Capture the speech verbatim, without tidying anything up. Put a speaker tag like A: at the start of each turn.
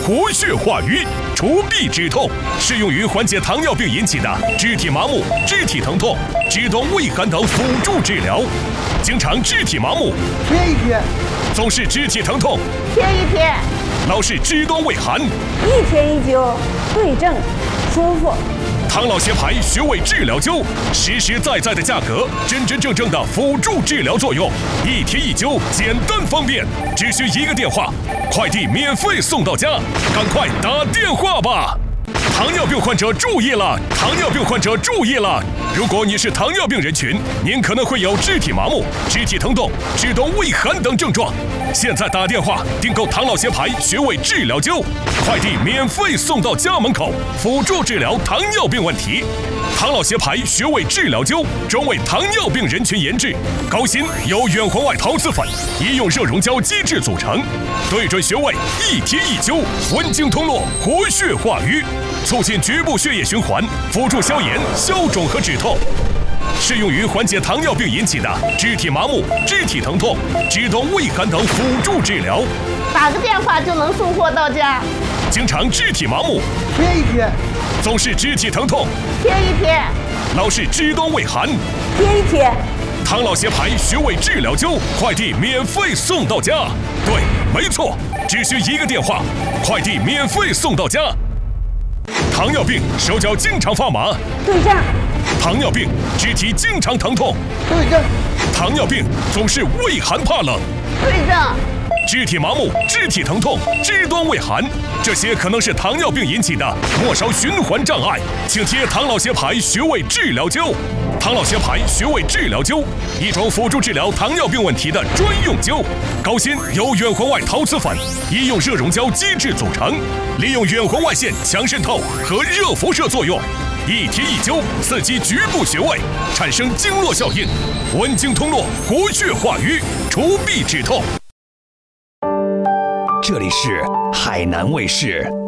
A: 活血化瘀、除痹止痛，适用于缓解糖尿病引起的肢体麻木、肢体疼痛、肢端畏寒等辅助治疗。经常肢体麻木，
B: 贴一贴；
A: 总是肢体疼痛，
C: 贴一贴；
A: 老是肢端畏寒，
C: 一贴一灸，对症舒服。
A: 唐老协牌穴位治疗灸，实实在在的价格，真真正正的辅助治疗作用，一贴一灸，简单方便，只需一个电话，快递免费送到家，赶快打电话吧！糖尿病患者注意了！糖尿病患者注意了！如果你是糖尿病人群，您可能会有肢体麻木、肢体疼痛、肢端畏寒等症状。现在打电话订购唐老协牌穴位治疗灸，快递免费送到家门口，辅助治疗糖尿病问题。唐老协牌穴位治疗灸专为糖尿病人群研制，高芯由远红外陶瓷粉、医用热熔胶基质组成，对准穴位一贴一灸，温经通络，活血化瘀，促进局部血液循环，辅助消炎、消肿和止痛。适用于缓解糖尿病引起的肢体麻木、肢体疼痛、肢端畏寒等辅助治疗。
C: 打个电话就能送货到家。
A: 经常肢体麻木，
B: 贴一贴；
A: 总是肢体疼痛，
C: 贴一贴；
A: 老是肢端畏寒，
C: 贴一贴。
A: 唐老协牌穴位治疗灸，快递免费送到家。对，没错，只需一个电话，快递免费送到家。糖尿病手脚经常发麻，
C: 对症。
A: 糖尿病肢体经常疼痛，
B: 对症。
A: 糖尿病总是畏寒怕冷，
C: 对症。
A: 肢体麻木、肢体疼痛、肢端畏寒，这些可能是糖尿病引起的末梢循环障碍，请贴唐老协牌穴位治疗灸。唐老协牌穴位治疗灸，一种辅助治疗糖尿病问题的专用灸，高芯由远红外陶瓷粉、医用热熔胶基质组成，利用远红外线强渗透和热辐射作用，一贴一灸，刺激局部穴位，产生经络效应，温经通络，活血化瘀，除痹止痛。
D: 这里是海南卫视。